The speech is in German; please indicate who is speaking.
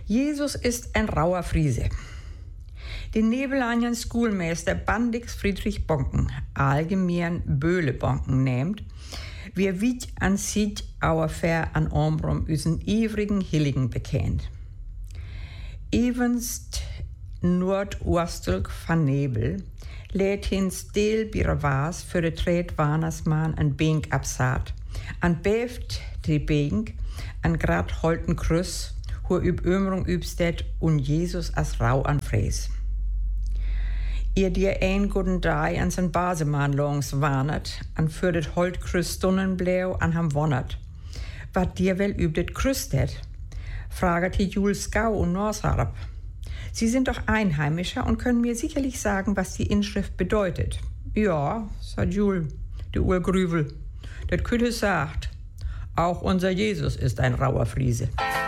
Speaker 1: Jesus ist ein rauer Friese. Den Nebelanjen Schoolmeister Bandix Friedrich Bonken, allgemein Böhle Bonken nennt, wir wit an sich auer Fair an Ombrum usen ivrigen Hilligen bekennt. Evenst nordostelk van Nebel lädt hin stil birawas für de Tretwanersmann an Bink absaat, an beft die Bink, an grad holten Krüss, hu üb Ömrung übstet und Jesus as rau an Fräs. Ihr dir ein guten Dei an sein Basemann longs warnet, an für det holt Krüss Stunnenbläu an ham wonnert. Wat dir wel übdet krüstet? Fraget die Jules Gau und Norsharp. Sie sind doch Einheimischer und können mir sicherlich sagen, was die Inschrift bedeutet. Ja, sagt Jules, die Urgrüvel. Das Kütte sagt, auch unser Jesus ist ein rauer Friese.